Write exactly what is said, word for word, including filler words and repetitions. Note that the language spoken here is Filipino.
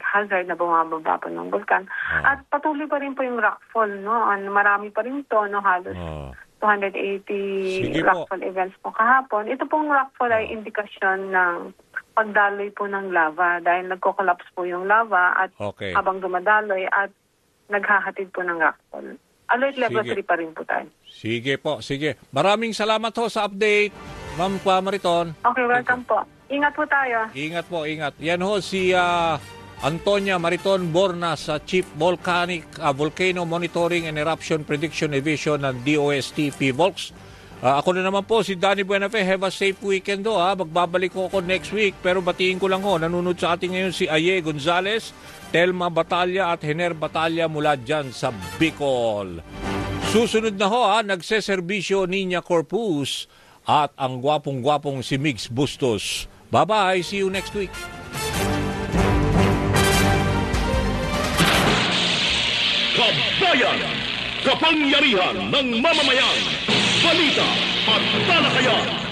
hazard na bumababa po ng bulkan. Oh. At patuloy pa rin po yung rockfall, no? Marami pa rin to, no? Halos oh. two hundred eighty Sige rockfall po. Events po kahapon. Ito pong rockfall oh. ay indikasyon ng pagdaloy po ng lava dahil nagko-collapse po yung lava at okay. habang dumadaloy at naghahatid po ng rockfall. Alert level three pa rin po tayo. Sige po, sige. Maraming salamat ho sa update, Ma'am Mariton. Okay, welcome po. Ingat po tayo. Ingat po, ingat. Yan ho si uh, Antonia Mariton Bornas, uh, Chief Volcanic uh, Volcano Monitoring and Eruption Prediction Division ng D O S T P Volcs. Uh, ako na naman po si Danny Buenafe. Have a safe weekend ho. Ha? Magbabalik ko ako next week. Pero batiin ko lang ho, nanonood sa ating ngayon si Aye Gonzales, Telma Batalya at Hener Batalya mula dyan sa Bicol. Susunod na ho, ha? Nagseserbisyo Niña Corpus at ang gwapong-gwapong si Migs Bustos. Bye-bye. See you next week. Kabayan! Kapangyarihan ng mamamayan! Balita at talakayan!